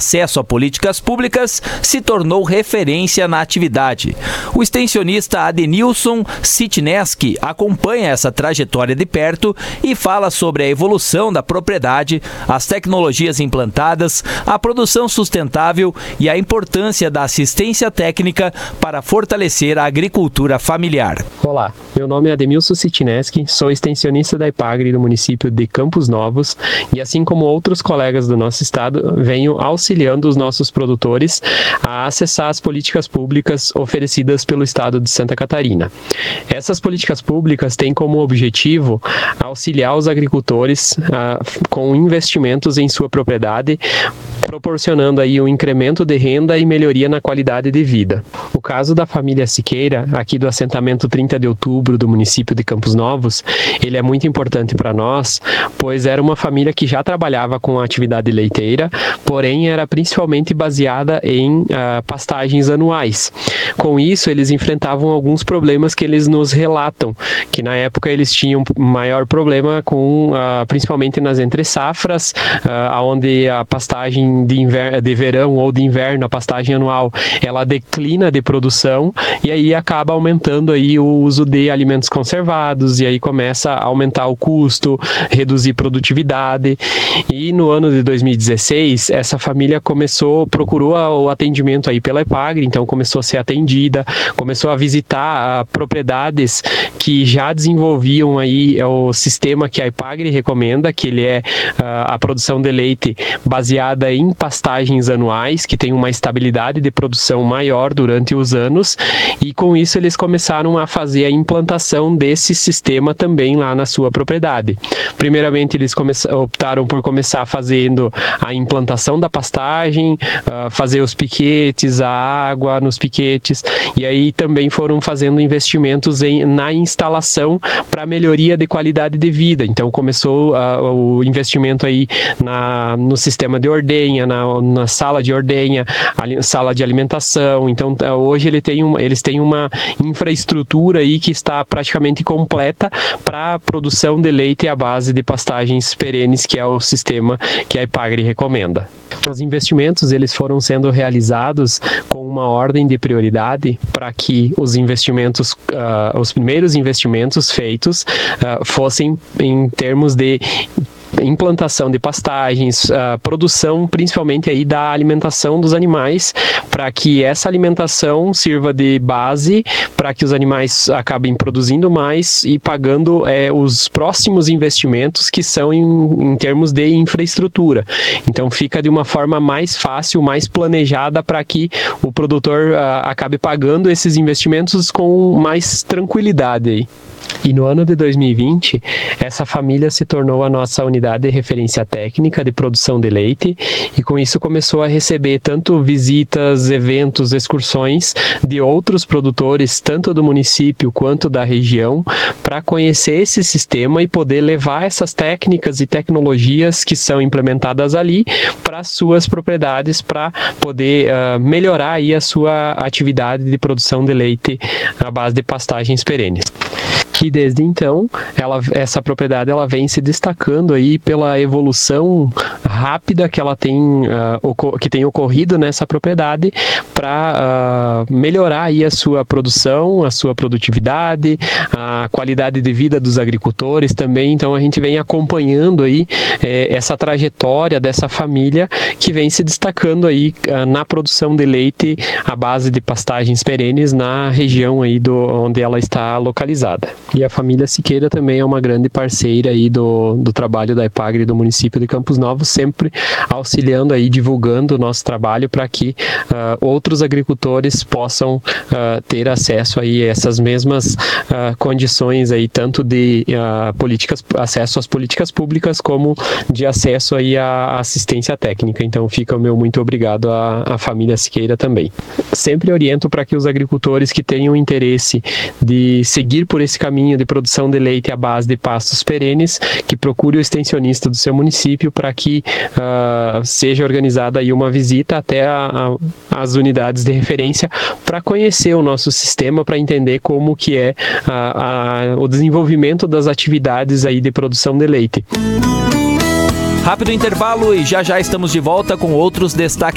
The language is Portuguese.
acesso a políticas públicas, se tornou referência na atividade. O extensionista Adenilson Sitneski acompanha essa trajetória de perto e fala sobre a evolução da propriedade, as tecnologias implantadas, a produção sustentável e a importância da assistência técnica para fortalecer a agricultura familiar. Olá, meu nome é Adenilson Sitneski, sou extensionista da Epagri do município de Campos Novos e, assim como outros colegas do nosso estado, venho auxiliando os nossos produtores a acessar as políticas públicas oferecidas pelo estado de Santa Catarina. Essas políticas públicas têm como objetivo auxiliar os agricultores com investimentos em sua propriedade, proporcionando aí um incremento de renda e melhoria na qualidade de vida. O caso da família Siqueira, aqui do assentamento 30 de outubro do município de Campos Novos, ele é muito importante para nós, pois era uma família que já trabalhava com a atividade leiteira, porém era principalmente baseada em pastagens anuais. Com isso, eles enfrentavam alguns problemas que eles nos relatam, que na época eles tinham maior problema com, principalmente nas entre-safras, onde a pastagem de verão ou de inverno, a pastagem anual, ela declina de produção e aí acaba aumentando aí o uso de alimentos conservados e aí começa a aumentar o custo, reduzir produtividade. E no ano de 2016, essa família procurou o atendimento aí pela Epagri, então começou a ser atendida, começou a visitar propriedades que já desenvolviam aí o sistema que a Epagri recomenda, que ele é a produção de leite baseada em pastagens anuais, que tem uma estabilidade de produção maior durante os anos, e com isso eles começaram a fazer a implantação desse sistema também lá na sua propriedade. Primeiramente eles optaram por começar fazendo a implantação da pastagem, fazer os piquetes, a água nos piquetes, e aí também foram fazendo investimentos na instalação para melhoria de qualidade de vida. Então começou o investimento aí no sistema de ordenha, na sala de ordenha, sala de alimentação. Então hoje eles têm uma infraestrutura aí que está praticamente completa para a produção de leite à base de pastagens perenes, que é o sistema que a Epagri recomenda. Os investimentos eles foram sendo realizados com uma ordem de prioridade para que os investimentos, os primeiros investimentos feitos fossem em termos de implantação de pastagens, produção principalmente aí da alimentação dos animais, para que essa alimentação sirva de base para que os animais acabem produzindo mais e pagando os próximos investimentos que são em termos de infraestrutura. Então fica de uma forma mais fácil, mais planejada para que o produtor acabe pagando esses investimentos com mais tranquilidade aí. E no ano de 2020, essa família se tornou a nossa unidade de referência técnica de produção de leite e com isso começou a receber tanto visitas, eventos, excursões de outros produtores, tanto do município quanto da região, para conhecer esse sistema e poder levar essas técnicas e tecnologias que são implementadas ali para as suas propriedades, para poder melhorar aí a sua atividade de produção de leite à base de pastagens perenes. Que desde então, essa propriedade ela vem se destacando aí pela evolução rápida que ela tem ocorrido nessa propriedade para melhorar aí a sua produção, a sua produtividade, a qualidade de vida dos agricultores também. Então a gente vem acompanhando aí essa trajetória dessa família que vem se destacando aí na produção de leite à base de pastagens perenes na região aí onde ela está localizada. E a família Siqueira também é uma grande parceira aí do trabalho da Epagri do município de Campos Novos, sempre auxiliando aí, divulgando o nosso trabalho para que outros agricultores possam ter acesso aí a essas mesmas condições aí, tanto de acesso às políticas públicas como de acesso aí à assistência técnica. Então fica o meu muito obrigado à família Siqueira também. Sempre oriento para que os agricultores que tenham interesse de seguir por esse caminho de produção de leite à base de pastos perenes, que procure o extensionista do seu município para que seja organizada aí uma visita até as unidades de referência para conhecer o nosso sistema, para entender como que é o desenvolvimento das atividades aí de produção de leite. Rápido intervalo e já estamos de volta com outros destaques